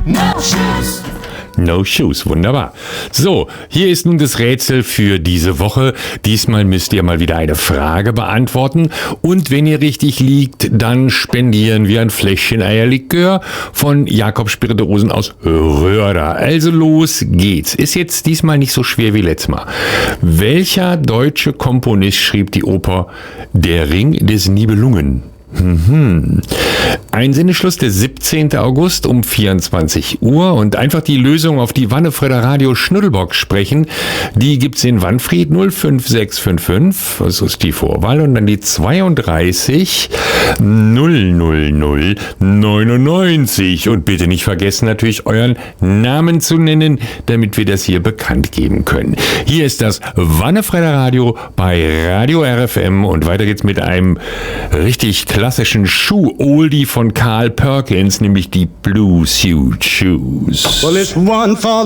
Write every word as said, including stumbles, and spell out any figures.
No Shoes. No Shoes, wunderbar. So, hier ist nun das Rätsel für diese Woche. Diesmal müsst ihr mal wieder eine Frage beantworten. Und wenn ihr richtig liegt, dann spendieren wir ein Fläschchen Eierlikör von Jakob Spirituosen aus Röhrda. Also los geht's. Ist jetzt diesmal nicht so schwer wie letztes Mal. Welcher deutsche Komponist schrieb die Oper Der Ring des Nibelungen? Mhm. Einsendeschluss der siebzehnten August um vierundzwanzig Uhr und einfach die Lösung auf die Wannefredder Radio Schnuddelbox sprechen. Die gibt's in Wanfried null fünf sechs fünf fünf, das ist die Vorwahl, und dann die zweiunddreißig null null null neunundneunzig. Und bitte nicht vergessen, natürlich euren Namen zu nennen, damit wir das hier bekannt geben können. Hier ist das Wannefredder Radio bei Radio R F M und weiter geht's mit einem richtig klassischen Schuh-Oldie von Carl Perkins, nämlich die Blue Suede Shoes. Well, it's one for